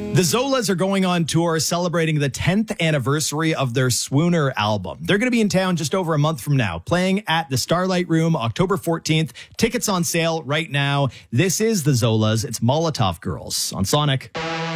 The Zolas are going on tour celebrating the 10th anniversary of their Swooner album. They're going to be in town just over a month from now, playing at the Starlight Room October 14th. Tickets on sale right now. This is the Zolas. It's Molotov Girls on Sonic.